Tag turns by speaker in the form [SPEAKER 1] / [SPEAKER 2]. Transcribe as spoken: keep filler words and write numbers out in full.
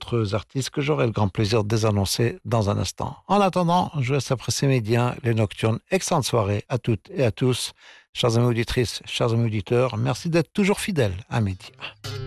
[SPEAKER 1] d'autres artistes que j'aurai le grand plaisir de désannoncer dans un instant. En attendant, je vous laisse apprécier Médien, les Nocturnes. Excellente soirée à toutes et à tous. Chers amis auditrices, chers amis auditeurs, merci d'être toujours fidèles à Médien.